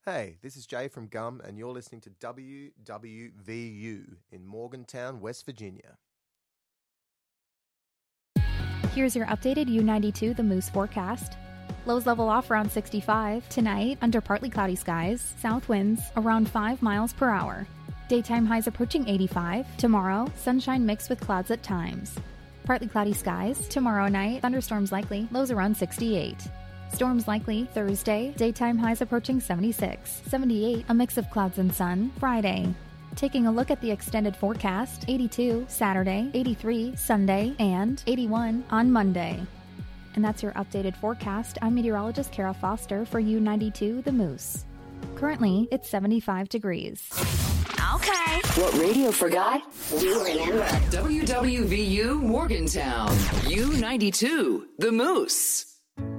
Hey, this is Jay from Gum, and you're listening to WWVU in Morgantown, West Virginia. Here's your updated U92 The Moose forecast. Lows level off around 65. Tonight, under partly cloudy skies, south winds around 5 miles per hour. Daytime highs approaching 85. Tomorrow, sunshine mixed with clouds at times. Partly cloudy skies. Tomorrow night, thunderstorms likely, lows around 68. Storms likely Thursday, daytime highs approaching 76. 78, a mix of clouds and sun. Friday. Taking a look at the extended forecast, 82 Saturday, 83 Sunday, and 81 on Monday. And that's your updated forecast. I'm meteorologist Kara Foster for U92 The Moose. Currently, it's 75 degrees. Okay. What radio forgot, we remember. WWVU Morgantown, U92 The Moose.